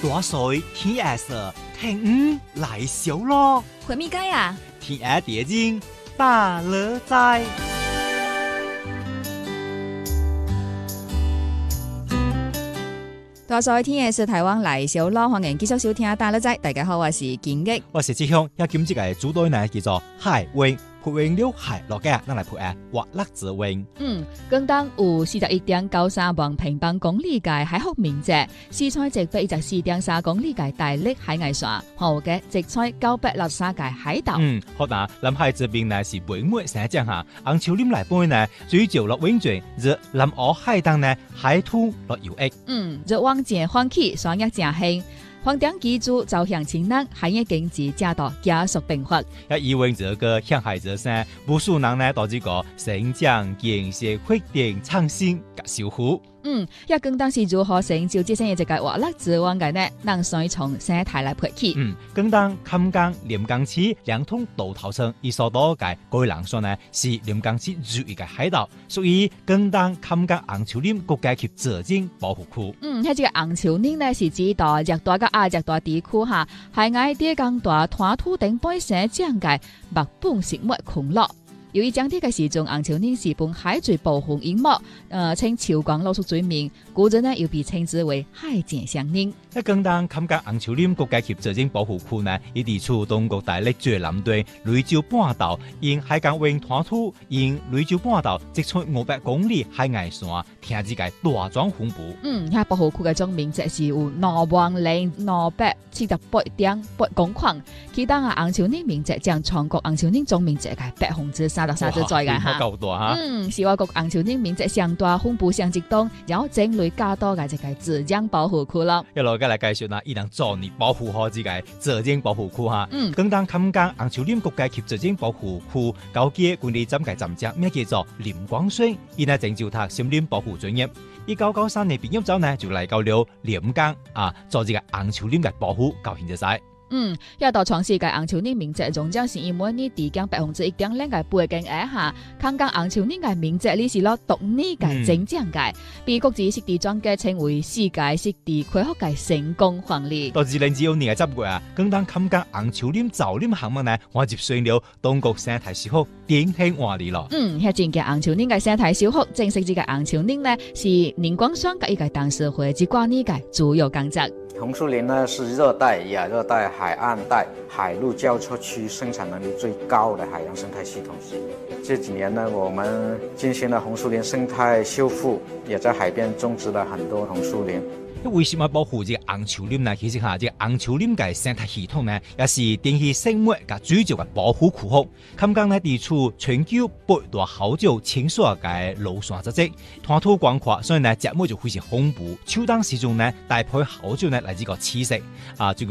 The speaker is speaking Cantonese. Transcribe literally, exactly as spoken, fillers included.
大水天下色，聽五來小咯。 回咪街啊？ 天下蝶精大樂在。 大水天下是台灣來小咯，歡迎繼續收聽大樂在。大家好，我是建益， 我是志雄。一今次嘅主題呢叫做海泳。培泳了海落嘅，咱來培下滑落之泳。 嗯，廣東有四十一點九三萬平方公里嘅海殼面積，四川直北一十四點三公里嘅大陸海岸線，後嘅直採九百六十三個海島。 嗯，好嗱，南海這邊呢是每每生長下，紅樹林來背呢，追求落泳泉，日南澳海灘呢海土落游益。 嗯，日往前歡喜，雙日正興。環境居住走向清冷，海業經濟正到加速變化。 一以往這個向海者生，無數人呢導致個成長、建設、發展、創新及修復。 嗯，一更當時如何成就這些一個滑落之泳嘅呢？能先從生態來培起。 嗯，更當坎江連江市兩通道頭村一所多嘅個人說呢，是連江市主要嘅海島，屬於更當坎江紅樹林國家級自然保護區。 嗯，喺這個紅樹林呢是指到熱帶嘅亞熱帶地區哈，海外啲更大灘土頂背生長嘅木本植物群落。由於整體嘅時鐘紅樹林是本海水保護林木，呃，稱朝光露宿水面，故此呢又被稱之為海景相林。 一更當坎江紅樹林國家級自然保護區呢，以地處中國大陸最南端雷州半島，因海港泳灘土，因雷州半島直出五百公里海岸線，聽之界大莊分布。 嗯，喺保護區嘅總面積是有兩萬零兩百七十八點八公頃，其他嘅紅樹林面積將全國紅樹林總面積嘅百分之三十三之在嘅哈。 夠大哈。 嗯，是我國紅樹林面積上大、分布上集中，然後種類較多嘅一個自然保護區咯。 一路來介紹呢，伊能做你保護好自己自然保護區哈。 嗯， 更當坎江紅樹林國家級自然保護區高級管理站嘅站長名叫做林光順，伊呢拯救他森林保護專業。一九九三年畢業之後呢，就嚟到了連江啊，做這個紅樹林嘅保護教現者賽。 嗯，一到全世界紅樹林面積總將是因為呢地降百分之一點零嘅背景下，坎江紅樹林嘅面積呢是攞獨呢嘅增長嘅，被國際濕地總嘅稱為世界濕地規劃嘅成功範例。 到二零二五年嘅十月啊，更當坎江紅樹林造林項目呢，我接上了中國生態修復典型案例咯。 嗯，喺正嘅紅樹林嘅生態修復，正式這個紅樹林呢是林光雙嘅一個董事會之關呢嘅主要工作。 紅樹林呢是熱帶、亞熱帶、海岸帶、海陸交錯區生產能力最高的海洋生態系統。這幾年呢，我們進行了紅樹林生態修復，也在海邊種植了很多紅樹林。 為什麼保護這個紅樹林呢？其實哈，這個紅樹林嘅生態系統呢，也是定係生物嘅主要嘅保護區域。坎江呢地處全球八大海藻清水嘅露山之地，灘土廣闊，所以呢植物就非常豐富。秋冬時節呢，大批海藻呢來自個棲息啊。